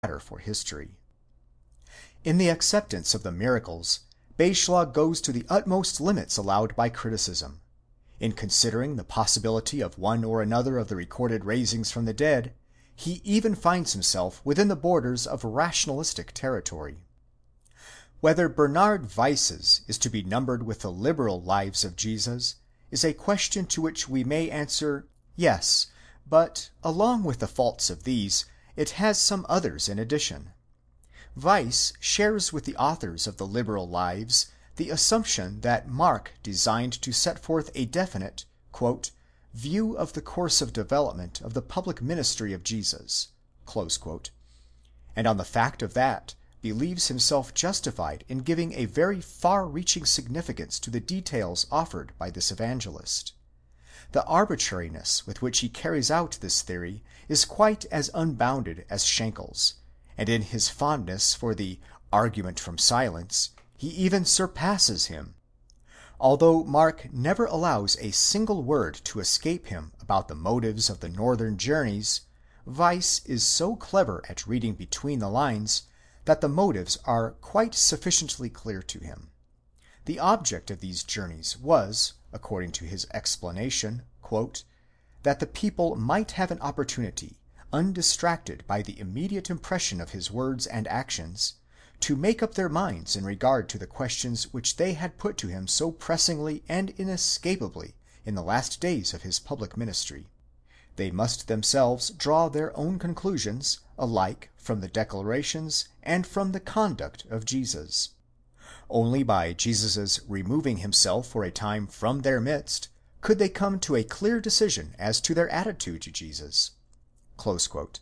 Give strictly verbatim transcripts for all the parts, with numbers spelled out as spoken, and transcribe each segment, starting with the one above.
matter for history. In the acceptance of the miracles, Beyschlag goes to the utmost limits allowed by criticism. In considering the possibility of one or another of the recorded raisings from the dead, he even finds himself within the borders of rationalistic territory. Whether Bernard Weiss's is to be numbered with the liberal lives of Jesus is a question to which we may answer yes, but along with the faults of these, it has some others in addition. Weiss shares with the authors of the liberal lives the assumption that Mark designed to set forth a definite quote, view of the course of development of the public ministry of Jesus, close quote, and on the fact of that believes himself justified in giving a very far-reaching significance to the details offered by this evangelist. The arbitrariness with which he carries out this theory is quite as unbounded as Schenkel's, and in his fondness for the argument from silence, he even surpasses him. Although Mark never allows a single word to escape him about the motives of the northern journeys, Weiss is so clever at reading between the lines that the motives are quite sufficiently clear to him. The object of these journeys was, according to his explanation, quote, that the people might have an opportunity, undistracted by the immediate impression of his words and actions, to make up their minds in regard to the questions which they had put to him so pressingly and inescapably in the last days of his public ministry. They must themselves draw their own conclusions, alike from the declarations and from the conduct of Jesus. Only by Jesus' removing himself for a time from their midst could they come to a clear decision as to their attitude to Jesus. Close quote.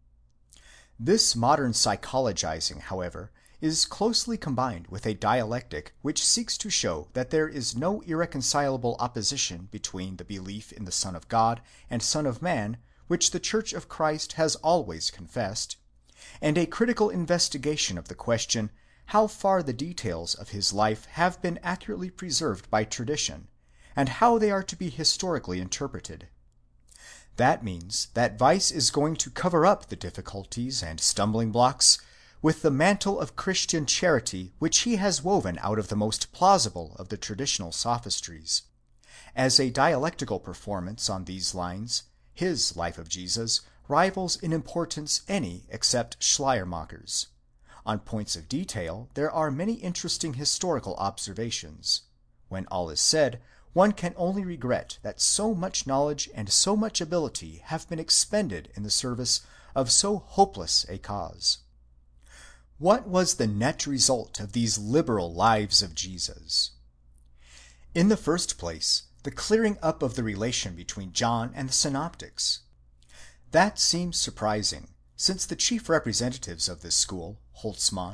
This modern psychologizing, however, is closely combined with a dialectic which seeks to show that there is no irreconcilable opposition between the belief in the Son of God and Son of Man which the Church of Christ has always confessed, and a critical investigation of the question how far the details of his life have been accurately preserved by tradition, and how they are to be historically interpreted. That means that Weiss is going to cover up the difficulties and stumbling blocks with the mantle of Christian charity which he has woven out of the most plausible of the traditional sophistries. As a dialectical performance on these lines, his Life of Jesus rivals in importance any except Schleiermacher's. On points of detail there are many interesting historical observations. When all is said, one can only regret that so much knowledge and so much ability have been expended in the service of so hopeless a cause. What was the net result of these liberal lives of Jesus? In the first place, the clearing up of the relation between John and the synoptics. That seems surprising, since the chief representatives of this school, Holtzmann